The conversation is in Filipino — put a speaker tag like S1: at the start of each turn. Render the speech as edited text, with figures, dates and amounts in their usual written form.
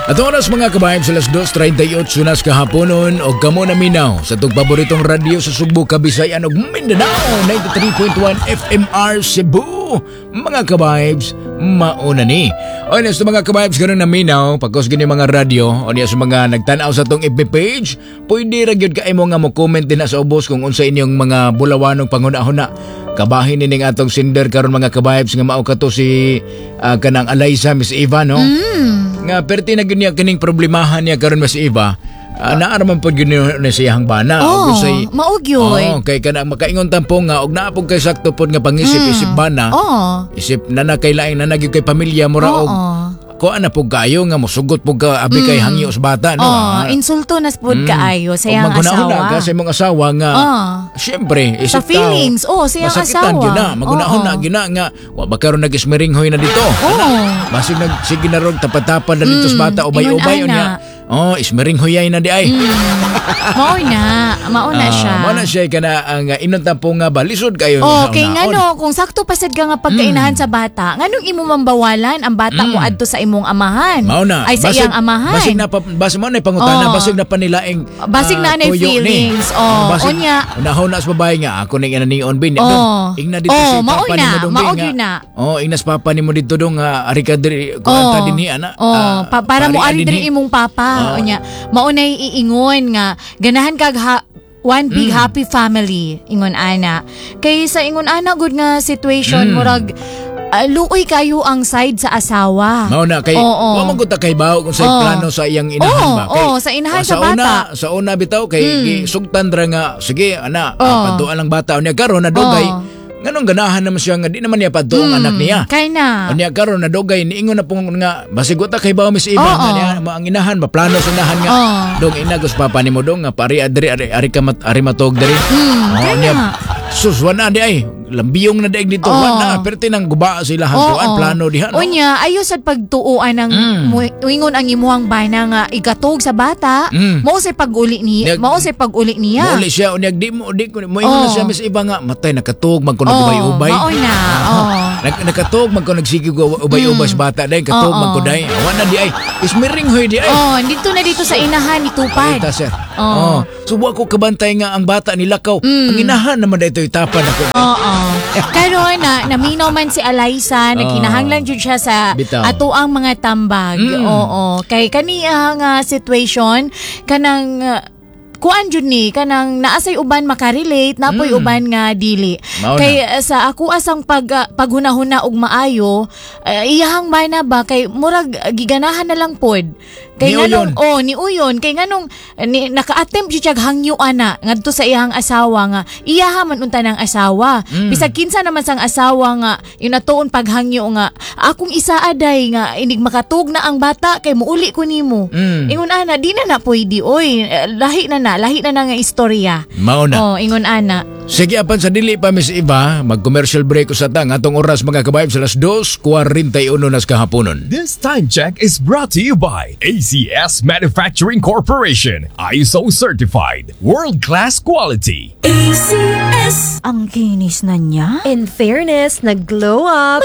S1: At oras mga kabayan sa alas 2:38 nas kahaponon o kamo na minaw sa itong paboritong radyo sa Sugbo, Kabisayan ug Mindanao 93.1 FMR Cebu. Mga kabibes, mauna ni. O sa mga kabibes ganun na minaw, pagkos gani mga radyo o niya sa mga nagtanaw sa itong FB page, pwede ra gyud kay mo nga mo comment din na sa ubos kung unsa inyong mga bulawanong panghuna-huna. Kabahin ni atong sender karon mga kabibes nga mao kato si kanang Alaysa Miss Eva no. Nga perti na gyud niya kining problemahan niya karon Miss Eva. Naaraman po gyud ni siyang bana.
S2: Maog yun.
S1: Kay kana makaingon tampo nga og naa po kay sakto pod nga pangisip-isip bana. Isip na kay laing na nagyud kay pamilya mo ra og ko ana po kayo nga mosugot po ka abi kay hangyo sa bata no.
S2: Insulto nas pod kaayo sa iyang asawa.
S1: Kasi mong asawa nga syempre isip
S2: sa feelings sa iyang asawa.
S1: Magunahon na nga wa ba karon nag-ismeringhoy na dito. Basig sige na rog tapatapan na dito sa bata ubay-ubay niya. Ismering huyay na di ay.
S2: Mauna siya.
S1: Mauna siya kana ang inunta po nga balisod kayo.
S2: Kay ngano kung sakto pasad ka nga pagkainahan sa bata, nganong imo mambawalan ang bata mo adto sa imong amahan.
S1: Mauna.
S2: Ay sa iyang amahan.
S1: Basig mo na pangutana, basig na panilaing
S2: basig na anay feelings. Onya.
S1: Unahon na sa babae nga ako ning inanion bin. Ingna dito si papa ni mo dong nga. Ingnas papa ni mo dito dong ari ka diri ko anta dinhi ana.
S2: Para mo ari diri imong papa. Onya, maunay iingon nga ganahan kag one big happy family ingon ana. Kay sa ingon ana good nga situation murag luoy kayo ang side sa asawa.
S1: Mao na kay wa man gud ta kay bawo kung sa plano sa iyang inahan ba.
S2: Kay sa inahan sa bata.
S1: Sa una bitaw kay sugtan dra nga sige ana paduan lang bata unya karon na dugay. Nganong ganahan naman siya nga di naman niya padto ang anak niya.
S2: Kay na.
S1: Unya karon na dogay niingon na pong nga basig ta kay bawo Miss Eva nga niya ang inahan maplano sa inahan nga. Dong inagos papa nimo dong nga pari adri ari ka matog diri. Niya. Suswan na di ay lambiyong na daig dito na perti nang guba sila hantuan plano diha no.
S2: Unya ayo sad pagtuoan ng ingon ang imuhang bana nga igatog sa bata mao say pag-uli niya
S1: Muli siya unya di mo ingon na siya Miss Eva nga matay nakatug man kuno ubay-ubay
S2: mao na
S1: nakatug man kuno nagsige ubay-ubay sa bata dai katug man kuno dai awan na di ay ismiring hoy di ay
S2: dito sa inahan itupad
S1: sir suwa ko kabantay nga ang bata nilakaw ang inahan naman dito itapan ako
S2: karon naminaw man si Alaysa nagkinahanglan jud siya sa ato ang mga tambag kay kaniya nga situation kanang kuan jud ni kanang naasay uban makarelate napoy uban nga dili kay sa ako asang paghunahuna og maayo iyahang bana ba kay murag giganahan na lang pod kay nganong ni uyon kay nganong naka-attempt jud siya hangyo ana ngadto sa iyang asawa nga iyaha man unta ng asawa bisag kinsa naman sang asawa nga inatuon paghangyo nga akong isa aday nga inig makatug na ang bata kay muuli ko nimo ingon ana di na pwede oy lahi na nga istorya.
S1: Mao na.
S2: Ingon ana.
S1: Sige apan sa dili pa Miss Eva, mag-commercial break sa tang atong oras mga kabayan sa alas 2:41 nas kahaponon.
S3: This time check is brought to you by ACS Manufacturing Corporation, ISO certified, world-class quality.
S4: ACS. Ang kinis na niya. In fairness, nag-glow up.